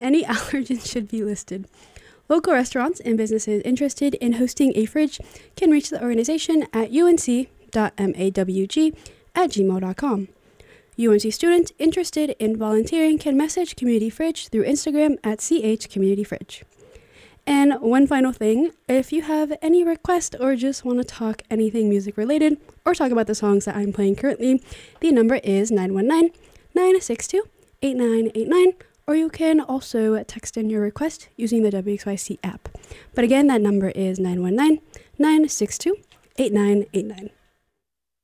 any allergens should be listed. Local restaurants and businesses interested in hosting a fridge can reach the organization at unc.mawg@gmail.com. UNC students interested in volunteering can message Community Fridge through Instagram at chcommunityfridge. And one final thing, if you have any request or just want to talk anything music related or talk about the songs that I'm playing currently, the number is 919-962-8989, or you can also text in your request using the WXYC app. But again, that number is 919-962-8989.